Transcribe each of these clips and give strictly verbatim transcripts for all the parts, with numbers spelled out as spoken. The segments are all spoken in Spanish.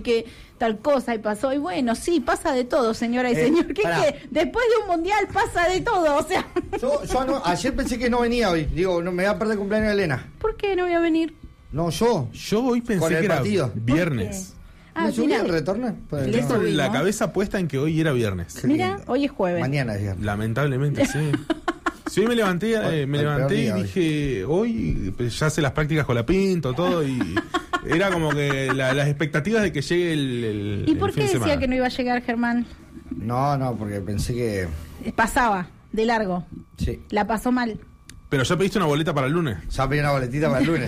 que tal cosa y pasó, y bueno, sí, pasa de todo, señora y Eh, señor, que, pará. que después de un mundial pasa de todo, o sea, Yo, yo no- ayer pensé que no venía hoy. Digo, no me voy a perder el cumpleaños de Elena. ¿por qué no voy a venir? No, yo. Yo hoy pensé Con el que era partido. viernes. Ah, ¿Me subí mirá. el retorno? Pues, Le Tengo no. subí, la ¿no? cabeza puesta en que hoy era viernes. Qué Mira, lindo. hoy es jueves. Mañana es viernes. Lamentablemente, sí. Sí, hoy me levanté, eh, me El levanté peor y día hoy. dije, hoy pues, ya hace las prácticas con la Pinto, todo, y era como que la- las expectativas de que llegue el, el ¿Y el por fin qué de decía semana. que no iba a llegar, Germán? No, no, porque pensé que... Pasaba, de largo. Sí. La pasó mal. Pero ya pediste una boleta para el lunes. Ya pedí una boletita para el lunes.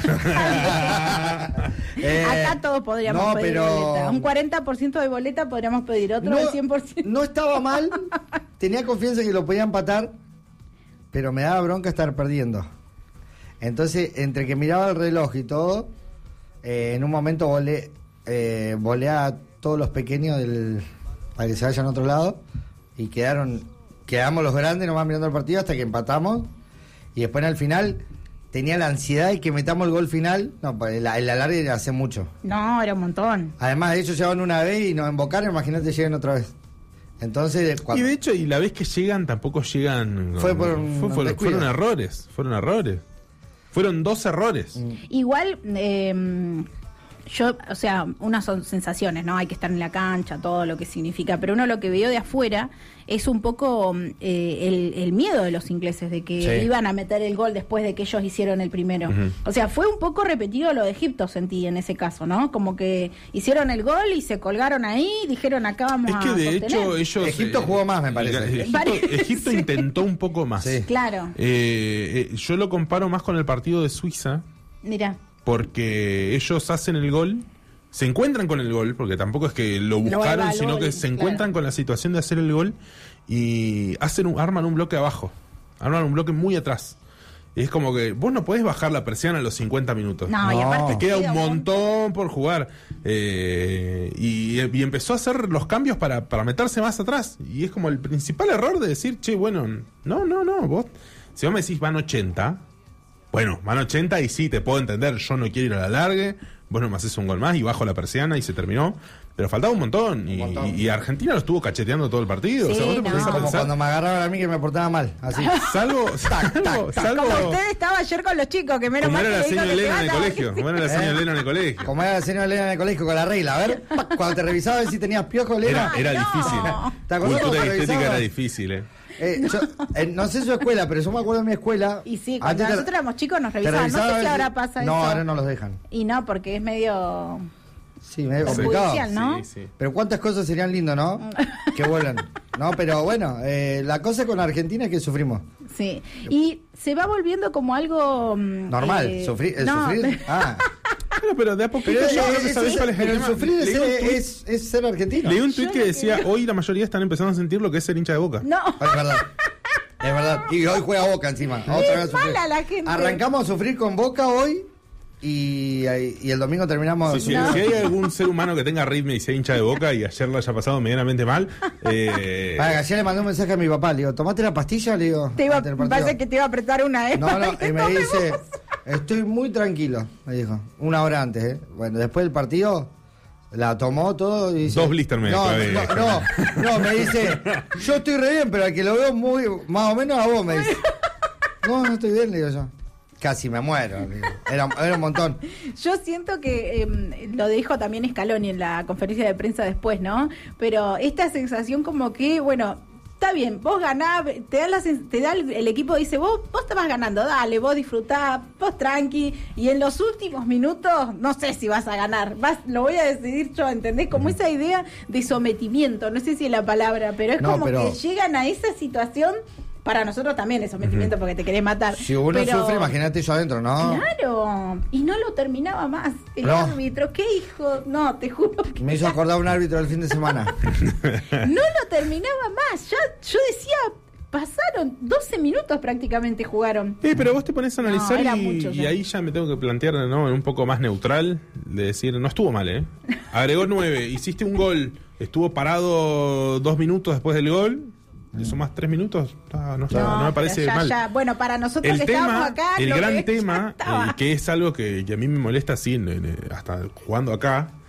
Eh, Acá todos podríamos no, pedir pero- boleta. Un cuarenta por ciento de boleta podríamos pedir, otro no, del cien por ciento. no estaba mal. Tenía confianza en que lo podía empatar, pero me daba bronca estar perdiendo. Entonces, entre que miraba el reloj y todo, eh, en un momento volé, eh, volé a todos los pequeños del, para que se vayan a otro lado, y quedaron quedamos los grandes nomás mirando el partido hasta que empatamos, y después en el final tenía la ansiedad de que metamos el gol final. No, pues el, el alargue hace mucho. No, era un montón. Además, ellos llegaban una vez y nos embocaron, imagínate lleguen otra vez. Entonces, de- cuando- Y de hecho, y la vez que llegan, tampoco llegan. Fue por un fue- fue- descuido. fueron errores. Fueron errores. Fueron dos errores. Igual, eh, yo, o sea, unas son sensaciones, ¿no? Hay que estar en la cancha, todo lo que significa, pero uno lo que veo de afuera es un poco eh, el, el miedo de los ingleses de que Sí. iban a meter el gol después de que ellos hicieron el primero. Ujú. O sea, fue un poco repetido lo de Egipto, sentí en ese caso, ¿no? Como que hicieron el gol y se colgaron ahí, dijeron acá vamos Es que a de sostener. hecho ellos... Egipto jugó más, me parece. Egipto, Parece, Egipto sí. intentó un poco más. Sí. Claro, Eh, eh, yo lo comparo más con el partido de Suiza, mira. porque ellos hacen el gol, se encuentran con el gol, porque tampoco es que lo buscaron, evaluó, sino que se encuentran claro. con la situación de hacer el gol y hacen un, arman un bloque abajo, arman un bloque muy atrás. Y es como que vos no podés bajar la persiana a los cincuenta minutos. No, y No. aparte Te queda un montón por jugar. Eh, y, y empezó a hacer los cambios para, para meterse más atrás. Y es como el principal error de decir, che, bueno, no, no, no, vos, si vos me decís van ochenta, bueno, van ochenta y sí, te puedo entender, yo no quiero ir a la largue, vos no me haces un gol más y bajo la persiana y se terminó. Pero faltaba un montón. Y, montón. y- y Argentina lo estuvo cacheteando todo el partido. Sí, o sea, vos te no. ponés a como pensar, cuando me agarraron a mí que me portaba mal, así. salvo, salvo, salvo Como usted estaba ayer con los chicos, que menos como mal era que la le dijo señora que se Elena en el vaya. colegio, como era la señora ¿Eh? Elena en el colegio. Como era la señora Elena en el colegio con la regla, a ver, cuando te revisaba a ver si tenías piojo, Elena. Era, era no. difícil. ¿Te acordás Cultura cuando te estética revisaba? era difícil, eh. Eh, yo, eh, no sé su escuela, pero yo me acuerdo de mi escuela. Y sí, cuando Antes te- nosotros éramos chicos nos te revisaban. No revisaba sé a si ver ahora pasa No, eso. ahora no los dejan. Y no, porque es medio Sí, medio Sí. complicado. Judicial, ¿no? Sí, sí. Pero cuántas cosas serían lindas, ¿no? Que vuelan. No, pero bueno, eh, la cosa con Argentina es que sufrimos. Sí. Y se va volviendo como algo mm, Normal, eh, sufrir. el no, sufrir. Ah, Pero, pero de a poquito pero, yo eh, creo que eso sabés es- cuál es el pero el tema. sufrir es, Leí un tuit- es, es ser argentino. leí un Yo tuit que lo decía, que- hoy la mayoría están empezando a sentir lo que es ser hincha de Boca. No. Es verdad. Es verdad. Y hoy juega Boca encima. Otra vez a sufrir. mala la gente. Arrancamos a sufrir con Boca hoy y, y el domingo terminamos. Sí, sí, No. Si hay algún ser humano que tenga ritmo y sea hincha de Boca y ayer lo haya pasado medianamente mal, eh, Para, ayer le mandé un mensaje a mi papá, le digo, ¿tomaste la pastilla? Le digo, Te iba, ante el me partido. parece que te iba a apretar una, ¿eh? No, Para no, que y me tomemos. dice, estoy muy tranquilo, me dijo, una hora antes, ¿eh? Bueno, después del partido, la tomó todo y dice... Dos blister me no, clavé. no, no, no, me dice, yo estoy re bien, pero al que lo veo muy, más o menos a vos, me dice. No, no estoy bien, le digo yo. Casi me muero, le digo. Era, era un montón. Yo siento que eh, lo dijo también Scaloni en la conferencia de prensa después, ¿no? Pero esta sensación como que, bueno, está bien, vos ganás, te da, la, sen- te da el, el equipo, dice, vos, vos te vas ganando, dale, vos disfrutá, vos tranqui, y en los últimos minutos, no sé si vas a ganar, vas, lo voy a decidir yo, ¿entendés? Como esa idea de sometimiento, no sé si es la palabra, pero es No, como pero- que llegan a esa situación. Para nosotros también es sometimiento porque te querés matar. Si uno pero- sufre, imagínate yo adentro, ¿no? Claro, y no lo terminaba más. El No. árbitro, qué hijo, no, te juro que Me hizo acordar un árbitro del fin de semana. no lo terminaba más. Ya, yo decía, pasaron doce minutos prácticamente jugaron. Eh, pero vos te pones a No, analizar era y, mucho y ya. ahí ya me tengo que plantear, ¿no? Un poco más neutral, de decir, no estuvo mal, ¿eh? Agregó nueve, hiciste un gol, estuvo parado dos minutos después del gol, le sumás tres minutos, ah, no, está- no me pero parece ya, mal. ya. Bueno, para nosotros El que estábamos tema, acá, el lo gran que ya tema, estaba. eh, que es algo que, que a mí me molesta así, en- en- hasta jugando acá,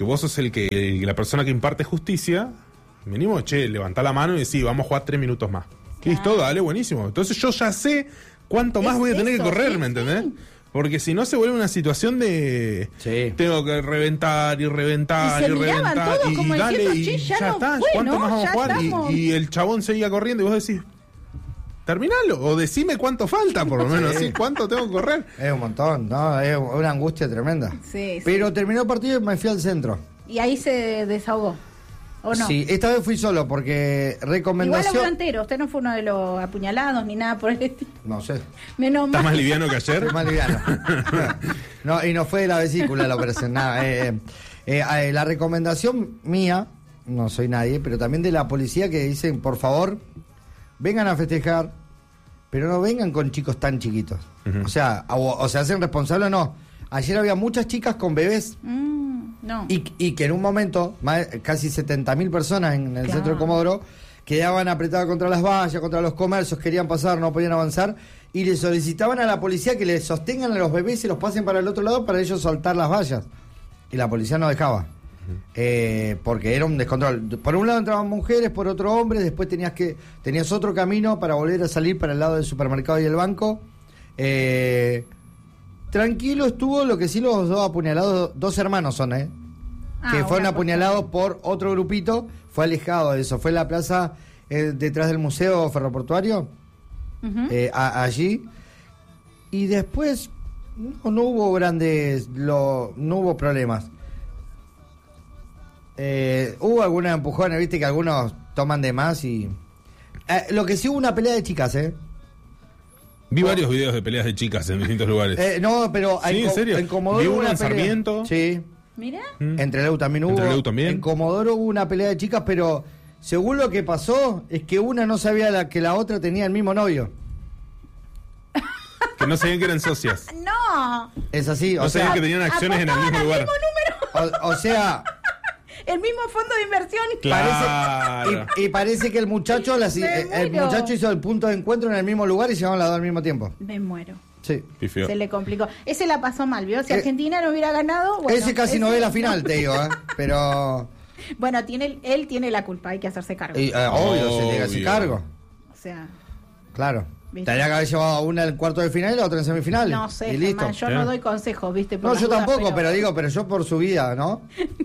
que vos sos el que la persona que imparte justicia, mínimo, che, levantá la mano y decís, vamos a jugar tres minutos más. Claro. Listo, dale, buenísimo. Entonces yo ya sé cuánto más Es voy a tener eso, que correr, sí, ¿me entendés? sí. Porque si no se vuelve una situación de Sí. tengo que reventar y reventar Y y, se miraban reventar todos y, como y dale diciendo, y "Che, ya ya no está, fue, ¿cuánto ¿no? más vamos Ya a jugar?" estamos. Y, y el chabón seguía corriendo y vos decís, terminalo, o decime cuánto falta, por lo menos, Sí. así, cuánto tengo que correr. Es un montón, ¿no? Es una angustia tremenda. Sí, sí. Pero terminó el partido y me fui al centro. Y ahí se desahogó. ¿O no? Sí, esta vez fui solo porque Igual recomendación... logró entero. Usted no fue uno de los apuñalados ni nada por el estilo. No sé, Menos ¿Estás mal. más liviano que ayer? es más liviano. No, y no fue de la vesícula la operación, nada. Eh, eh, eh, eh, la recomendación mía, no soy nadie, pero también de la policía que dicen, por favor, vengan a festejar, pero no vengan con chicos tan chiquitos. Ujú. O sea, o, o se hacen responsables o no. Ayer había muchas chicas con bebés Mm, no. y, y que en un momento, más, casi setenta mil personas en el Claro. centro de Comodoro, quedaban apretadas contra las vallas, contra los comercios, querían pasar, no podían avanzar, y le solicitaban a la policía que les sostengan a los bebés y los pasen para el otro lado para ellos saltar las vallas. Y la policía no dejaba. Eh, porque era un descontrol. Por un lado entraban mujeres, por otro hombres, después tenías que tenías otro camino para volver a salir para el lado del supermercado y el banco. Eh, tranquilo estuvo, lo que sí los dos apuñalados, dos hermanos son, ¿eh? Ah, que fueron una apuñalados por otro grupito, fue alejado de eso, fue en la plaza eh, detrás del museo ferroportuario, Ujú. eh, a- allí, y después no, no hubo grandes, lo, no hubo problemas. Eh, hubo algunos empujones, viste que algunos toman de más y... Eh, lo que sí hubo una pelea de chicas, ¿eh? Vi varios videos de peleas de chicas en distintos lugares. Eh, no, pero Sí, en, ¿en Co- serio? en Comodoro Vi hubo uno una en pelea. Sarmiento. Sí. Mira. Mm. Entre Leu también hubo. Entre Leu también. En Comodoro hubo una pelea de chicas, pero según lo que pasó, es que una no sabía la, que la otra tenía el mismo novio. Que no sabían que eran socias. No. Es así, o No sea, sabían que tenían acciones en el apostaban mismo al lugar. mismo número. o, o sea, El mismo fondo de inversión. Claro. y, y parece que el muchacho, la- Me el muero. muchacho hizo el punto de encuentro en el mismo lugar y llegaron las dos al mismo tiempo. Me muero. Sí. Pifió. Se le complicó. Ese la pasó mal, ¿vio? Si Eh, Argentina no hubiera ganado. Bueno, ese casi no ese- ve la final, te digo, ¿eh? Pero, Bueno, tiene, él tiene la culpa, hay que hacerse cargo. y, eh, obvio, se llega a ese Obvio. cargo. O sea, Claro. ¿Viste? Tendría que haber llevado a una en cuarto de final y la otra en semifinales. no sé, y listo. Germán, yo Sí. no doy consejos, ¿viste? Por No, las yo dudas, tampoco, pero... digo, pero yo por su vida, ¿no?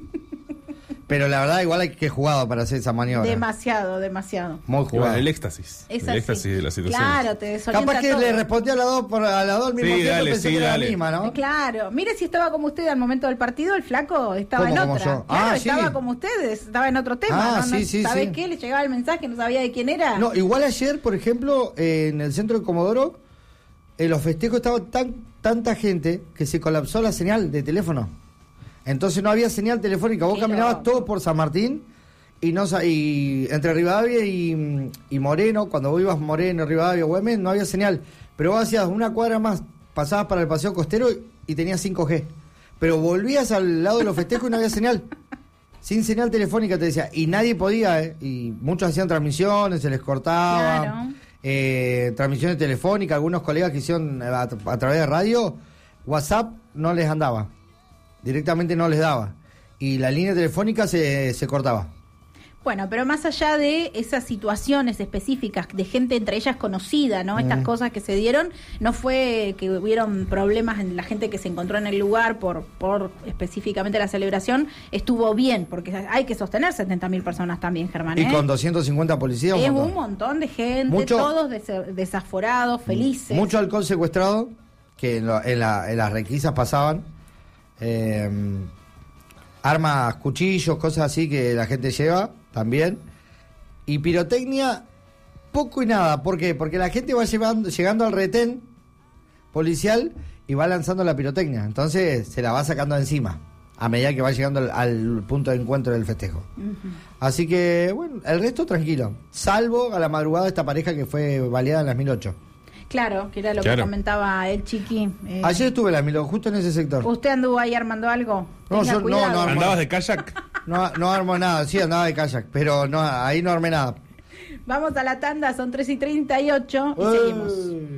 Pero la verdad, igual hay que jugado para hacer esa maniobra. Demasiado, demasiado. Muy Y bueno, jugado. el éxtasis. Es el así. éxtasis de la situación. Claro, te desorienta Capaz que todo. le respondió a las dos, por, a las dos al mismo Sí, tiempo dale, y pensé sí, que era dale. la misma, ¿no? Claro, mire si estaba como usted al momento del partido, el flaco estaba ¿Cómo, en como otra. yo? Claro, Ah, sí. estaba como ustedes, estaba en otro tema. Ah, ¿no? No- sí, sí, ¿Sabe sí. qué? Le llegaba el mensaje, no sabía de quién era. No, igual ayer, por ejemplo, eh, en el centro de Comodoro, en los festejos estaba tan, tanta gente que se colapsó la señal de teléfono. Entonces no había señal telefónica. Vos Qué caminabas loco. todo por San Martín y no sa- y entre Rivadavia y, y Moreno, cuando vos ibas Moreno, Rivadavia, Güemes, no había señal. Pero vos hacías una cuadra más, pasabas para el paseo costero y, y tenías cinco G. Pero volvías al lado de los festejos y no había señal. Sin señal telefónica, te decía. Y nadie podía, ¿eh? Y muchos hacían transmisiones, se les cortaba. Claro. Eh, transmisiones telefónicas, algunos colegas que hicieron a, a través de radio, WhatsApp no les andaba. Directamente no les daba. Y la línea telefónica se, se cortaba. Bueno, pero más allá de esas situaciones específicas de gente entre ellas conocida, ¿no? Estas Mm. cosas que se dieron, no fue que hubieron problemas en la gente que se encontró en el lugar por, por específicamente la celebración, estuvo bien, porque hay que sostener setenta mil personas también, Germán. Y ¿eh? con doscientos cincuenta policías. Es un un montón. montón de gente, Mucho- todos des- desaforados, felices. Mucho alcohol secuestrado, que en, lo- en la- en las requisas pasaban. Eh, armas, cuchillos, cosas así que la gente lleva también. Y pirotecnia, poco y nada. ¿Por qué? Porque la gente va llevando, llegando al retén policial y va lanzando la pirotecnia. Entonces se la va sacando de encima a medida que va llegando al, al punto de encuentro del festejo. Ujú. Así que, bueno, el resto tranquilo. Salvo a la madrugada esta pareja que fue baleada en las mil ocho. Claro, que era lo Claro. que comentaba el chiqui. eh, Ayer estuve en las mil ocho, justo en ese sector. ¿Usted anduvo ahí armando algo? No, Tenga yo- no, cuidado. no, ¿Andabas de kayak? No, no armo nada, sí andaba de kayak, pero no, ahí no armé nada. Vamos a la tanda, son tres y treinta y ocho y seguimos. Eh.